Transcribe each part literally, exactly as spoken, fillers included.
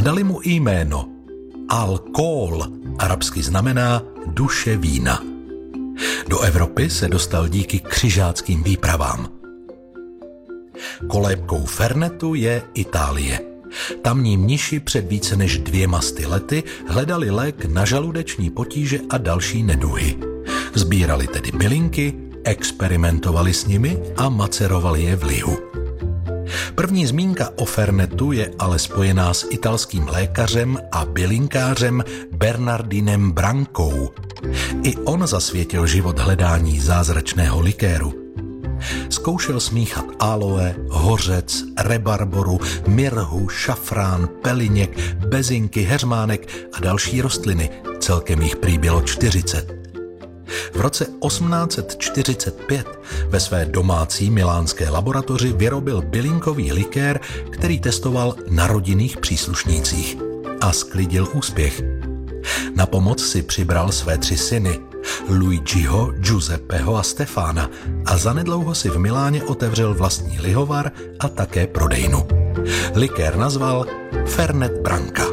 dali mu i jméno. Alkohol arabsky znamená duše vína. Do Evropy se dostal díky křižáckým výpravám. Kolébkou Fernetu je Itálie. Tamní mniši před více než dvěma sty lety hledali lék na žaludeční potíže a další neduhy. Sbírali tedy bylinky, experimentovali s nimi a macerovali je v lihu. První zmínka o Fernetu je ale spojená s italským lékařem a bylinkářem Bernardinem Brankou. I on zasvětil život hledání zázračného likéru. Zkoušel smíchat aloe, hořec, rebarboru, mirhu, šafrán, peliněk, bezinky, heřmánek a další rostliny. Celkem jich prý bylo čtyřicet. V roce osmnáct set čtyřicet pět ve své domácí milánské laboratoři vyrobil bylinkový likér, který testoval na rodinných příslušnících a sklidil úspěch. Na pomoc si přibral své tři syny, Luigiho, Giuseppeho a Stefana, a zanedlouho si v Miláně otevřel vlastní lihovar a také prodejnu. Likér nazval Fernet Branca.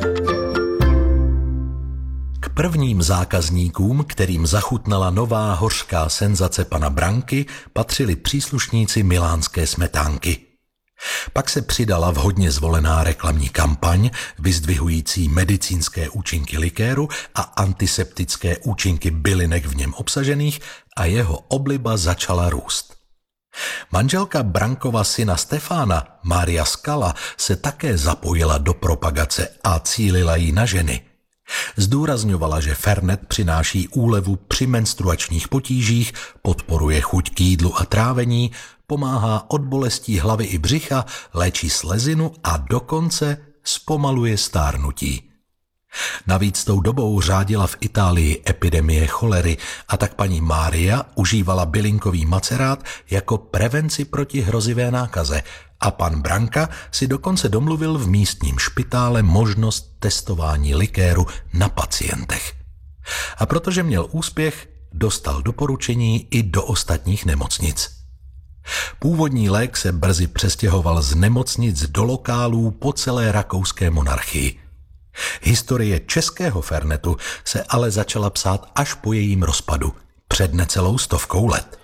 K prvním zákazníkům, kterým zachutnala nová hořká senzace pana Branky, patřili příslušníci milánské smetánky. Pak se přidala vhodně zvolená reklamní kampaň, vyzdvihující medicínské účinky likéru a antiseptické účinky bylinek v něm obsažených, a jeho obliba začala růst. Manželka Brankova syna Stefána, Maria Scala, se také zapojila do propagace a cílila jí na ženy. Zdůrazňovala, že Fernet přináší úlevu při menstruačních potížích, podporuje chuť k jídlu a trávení, pomáhá od bolestí hlavy i břicha, léčí slezinu a dokonce zpomaluje stárnutí. Navíc tou dobou řádila v Itálii epidemie cholery, a tak paní Mária užívala bylinkový macerát jako prevenci proti hrozivé nákaze a pan Branca si dokonce domluvil v místním špitále možnost testování likéru na pacientech. A protože měl úspěch, dostal doporučení i do ostatních nemocnic. Původní lék se brzy přestěhoval z nemocnic do lokálů po celé rakouské monarchii. Historie českého Fernetu se ale začala psát až po jejím rozpadu, před necelou stovkou let.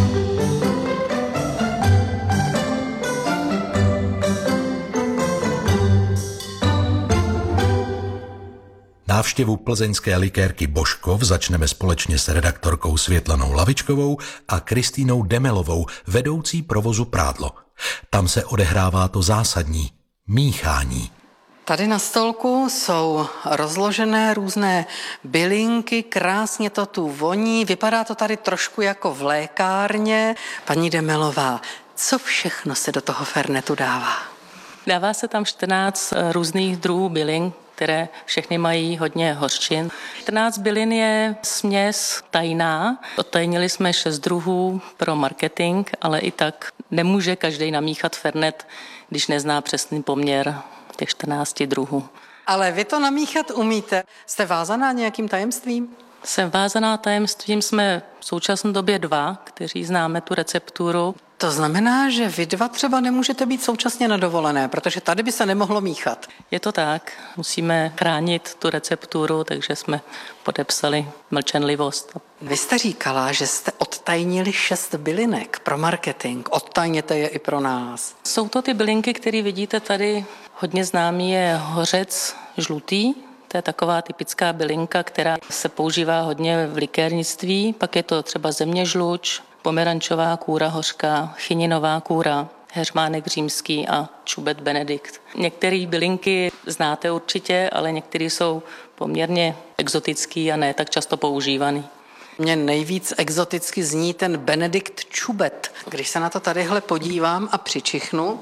Návštěvu plzeňské likérky Božkov začneme společně s redaktorkou Světlanou Lavičkovou a Kristýnou Demelovou, vedoucí provozu Prádlo. Tam se odehrává to zásadní – míchání. Tady na stolku jsou rozložené různé bylinky, krásně to tu voní, vypadá to tady trošku jako v lékárně. Paní Demelová, co všechno se do toho Fernetu dává? Dává se tam čtrnáct různých druhů bylin, které všechny mají hodně hořčin. čtrnáct bylin je směs tajná. Odtajnili jsme šest druhů pro marketing, ale i tak nemůže každý namíchat Fernet, když nezná přesný poměr těch čtrnácti druhů. Ale vy to namíchat umíte. Jste vázaná nějakým tajemstvím? Jsem vázaná tajemstvím, jsme v současné době dva, kteří známe tu recepturu. To znamená, že vy dva třeba nemůžete být současně na dovolené, protože tady by se nemohlo míchat. Je to tak, musíme chránit tu recepturu, takže jsme podepsali mlčenlivost. Vy jste říkala, že jste odtajnili šest bylinek pro marketing. Odtajněte je i pro nás. Jsou to ty bylinky, které vidíte tady. Hodně známý je hořec žlutý. To je taková typická bylinka, která se používá hodně v likérnictví. Pak je to třeba zeměžluč, pomerančová kůra hořká, chininová kůra, heřmánek římský a čubet benedikt. Některé bylinky znáte určitě, ale některé jsou poměrně exotický a ne tak často používaný. Mně nejvíc exoticky zní ten benedikt čubet. Když se na to tadyhle podívám a přičichnu,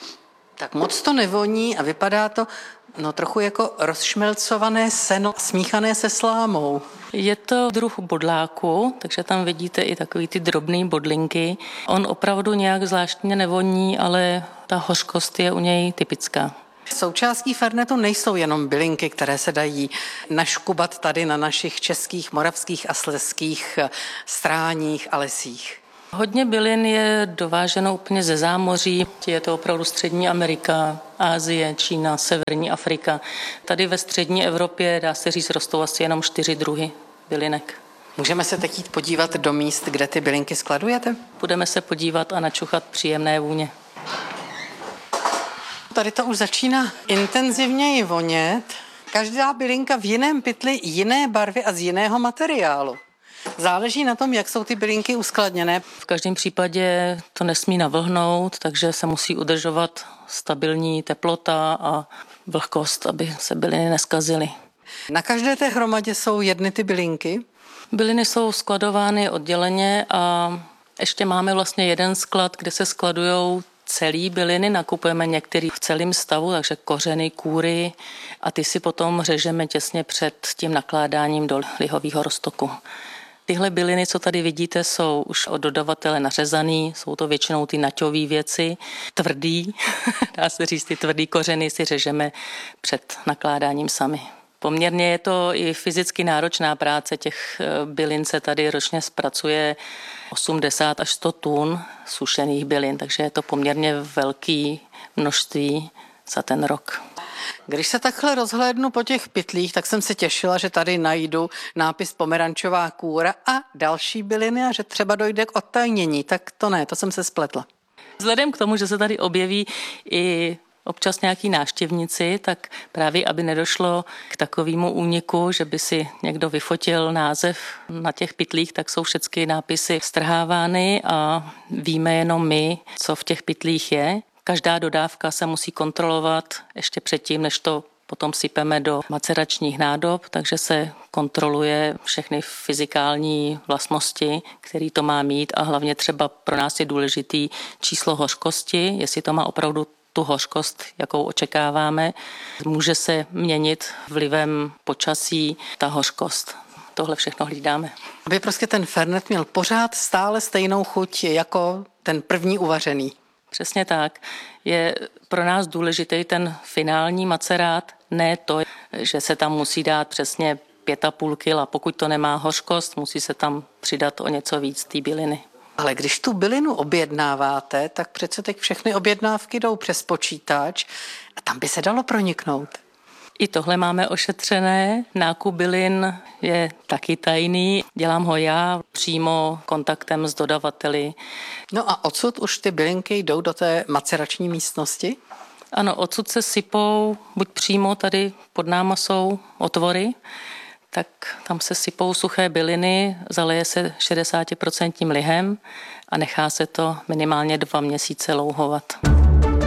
tak moc to nevoní a vypadá to no trochu jako rozšmelcované seno smíchané se slámou. Je to druh bodláku, takže tam vidíte i takový ty drobné bodlinky. On opravdu nějak zvláštně nevoní, ale ta hořkost je u něj typická. Součástí Fernetu nejsou jenom bylinky, které se dají naškubat tady na našich českých, moravských a slezských stráních a lesích. Hodně bylin je dováženo úplně ze zámoří. Je to opravdu Střední Amerika, Asie, Čína, Severní Afrika. Tady ve střední Evropě, dá se říct, rostou asi jenom čtyři druhy bylinek. Můžeme se teď jít podívat do míst, kde ty bylinky skladujete? Budeme se podívat a načuchat příjemné vůně. Tady to už začíná intenzivněji vonět. Každá bylinka v jiném pytli, jiné barvy a z jiného materiálu. Záleží na tom, jak jsou ty bylinky uskladněné. V každém případě to nesmí navlhnout, takže se musí udržovat stabilní teplota a vlhkost, aby se byliny neskazily. Na každé té hromadě jsou jedny ty bylinky? Byliny jsou skladovány odděleně a ještě máme vlastně jeden sklad, kde se skladujou celý byliny, nakupujeme některý v celém stavu, takže kořeny, kůry a ty si potom řežeme těsně před tím nakládáním do lihového roztoku. Tyhle byliny, co tady vidíte, jsou už od dodavatele nařezaný, jsou to většinou ty naťové věci, tvrdý, dá se říct, ty tvrdý kořeny si řežeme před nakládáním sami. Poměrně je to i fyzicky náročná práce, těch bylin se tady ročně zpracuje osmdesát až sto tun sušených bylin, takže je to poměrně velké množství za ten rok. Když se takhle rozhlédnu po těch pytlích, tak jsem se těšila, že tady najdu nápis pomerančová kůra a další byliny a že třeba dojde k odtajnění. Tak to ne, to jsem se spletla. Vzhledem k tomu, že se tady objeví i občas nějaký návštěvníci, tak právě aby nedošlo k takovému úniku, že by si někdo vyfotil název na těch pytlích, tak jsou všechny nápisy strhávány a víme jenom my, co v těch pytlích je. Každá dodávka se musí kontrolovat ještě předtím, než to potom sypeme do maceračních nádob, takže se kontroluje všechny fyzikální vlastnosti, který to má mít a hlavně třeba pro nás je důležitý číslo hořkosti, jestli to má opravdu tu hořkost, jakou očekáváme. Může se měnit vlivem počasí ta hořkost. Tohle všechno hlídáme. Aby prostě ten fernet měl pořád stále stejnou chuť jako ten první uvařený. Přesně tak. Je pro nás důležitý ten finální macerát, ne to, že se tam musí dát přesně pět a půl kila. Pokud to nemá hořkost, musí se tam přidat o něco víc té byliny. Ale když tu bylinu objednáváte, tak přece teď všechny objednávky jdou přes počítač a tam by se dalo proniknout. I tohle máme ošetřené. Nákup bylin je taky tajný. Dělám ho já přímo kontaktem s dodavateli. No a odsud už ty bylinky jdou do té macerační místnosti? Ano, odsud se sypou, buď přímo tady pod náma jsou otvory, tak tam se sypou suché byliny, zaleje se šedesát procent lihem a nechá se to minimálně dva měsíce louhovat.